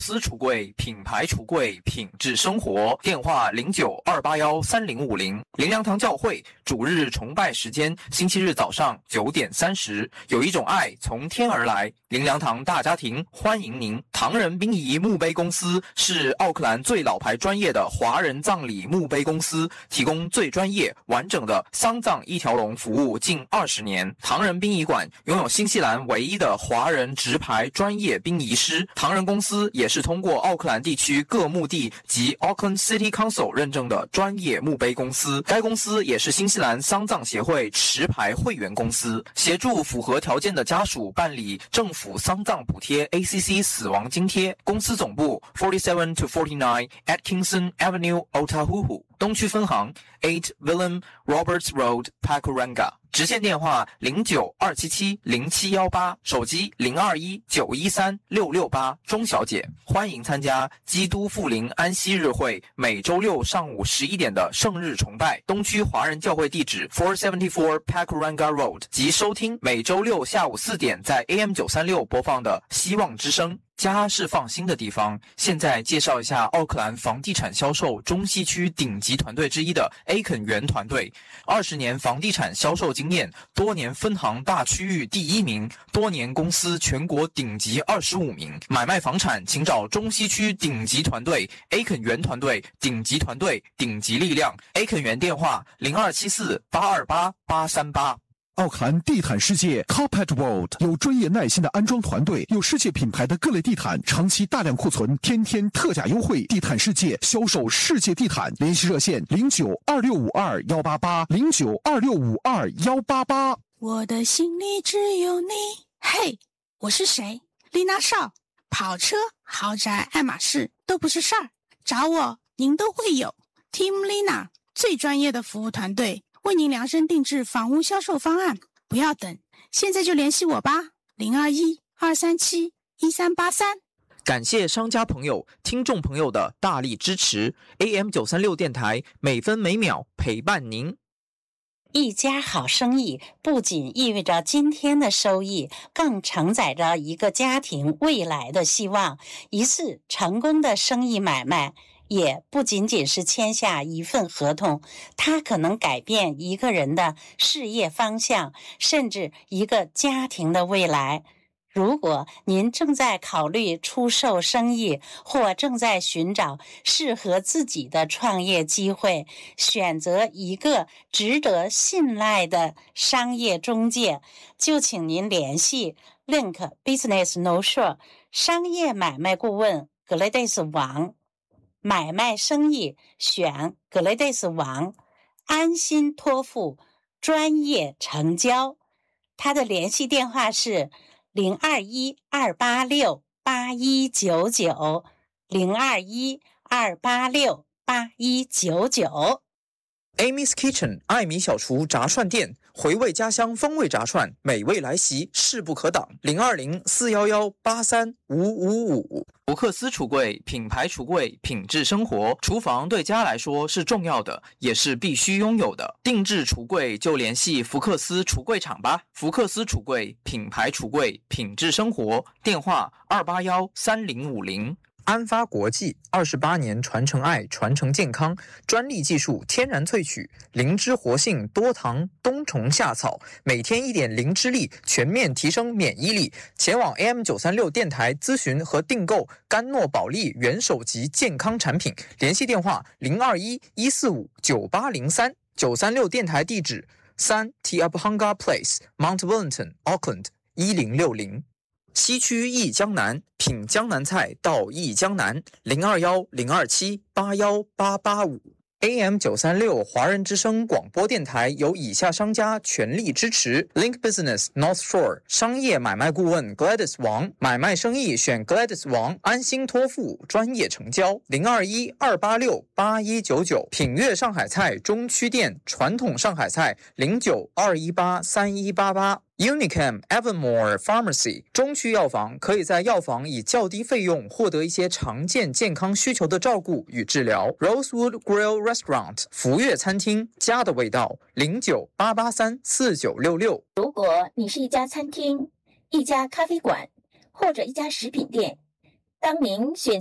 私橱柜品牌橱柜品质生活，电话09281350。灵粮堂教会主日崇拜时间星期日早上9点30。有一种爱从天而来，灵粮堂大家庭欢迎您。唐人殡仪墓碑公司是奥克兰最老牌专业的华人葬礼墓碑公司，提供最专业完整的丧葬一条龙服务近20年。唐人殡仪馆拥有新西兰唯一的华人直牌专业殡仪师。唐人公司也是通过奥克兰地区各墓地及 Auckland City Council 认证的专业墓碑公司。该公司也是新西兰丧葬协会持牌会员公司，协助符合条件的家属办理政府丧葬补贴 ACC 死亡津贴。公司总部47 to 49 Atkinson Avenue, Otahuhu。东区分行8 Willem Roberts Road, Pakuranga。直线电话0927707718，手机0219136668。钟小姐，欢迎参加基督复临安息日会每周六上午11点的圣日崇拜。东区华人教会地址474 Pakuranga Road， 及收听每周六下午4点在 AM936 播放的希望之声。家是放心的地方。现在介绍一下奥克兰房地产销售中西区顶级团队之一的 A 肯园团队，20年房地产销售经验，多年分行大区域第1名，多年公司全国顶级25名。买卖房产请找中西区顶级团队 A 肯园团队，顶级团队，顶级力量。A 肯园电话0274828838。 奥克兰地毯世界 Carpet World 有专业耐心的安装团队，有世界品牌的各类地毯，长期大量库存，天天特价优惠。地毯世界销售世界地毯，联系热线092652188，092652188。 我的心里只有你。嘿，我是谁？丽娜少。跑车、豪宅、爱马仕都不是事儿，找我您都会有。Team Lina 最专业的服务团队，为您量身定制房屋销售方案，不要等，现在就联系我吧，021-237-1383。 感谢商家朋友、听众朋友的大力支持。AM936电台每分每秒陪伴您。 一家好生意不仅意味着今天的收益，更承载着一个家庭未来的希望。一次成功的生意买卖也不仅仅是签下一份合同，它可能改变一个人的事业方向，甚至一个家庭的未来。如果您正在考虑出售生意，或正在寻找适合自己的创业机会，选择一个值得信赖的商业中介，就请您联系 Link Business No Shore 商业买卖顾问格雷戴斯王。买卖生意选格雷戴斯王，安心托付，专业成交。他的联系电话是021-286-8199 021-286-8199。 Amy's Kitchen 艾米小厨炸串店，回味家乡风味炸串，美味来袭，势不可挡。020-411-83555。福克斯橱柜品牌橱柜品质生活，厨房对家来说是重要的，也是必须拥有的。定制橱柜就联系福克斯橱柜厂吧。福克斯橱柜品牌橱柜品质生活，电话281-3050。安发国际28年传承爱，传承健康，专利技术，天然萃取，灵芝活性，多糖，冬虫夏草，每天1点灵芝力，全面提升免疫力。前往 AM936 电台咨询和订购甘诺宝利元首级健康产品，联系电话021-145-9803。936电台地址3 Tiabhanga Place, Mount Wellington, Auckland 1060。西区忆江南，品江南菜到忆江南，021-027-81885。AM936 华人之声广播电台由以下商家全力支持 ：Link Business North Shore 商业买卖顾问 Gladys 王，买卖生意选 Gladys 王，安心托付，专业成交。021-286-8199。品悦上海菜中区店，传统上海菜09-218-3188。Unicam Evermore Pharmacy 中区药房，可以在药房以较低费用获得一些常见健康需求的照顾与治疗。Rosewood Grill Restaurant 福悦餐厅，家的味道，09-883-4966。 如果你是一家餐厅、一家咖啡馆或者一家食品店， 当您选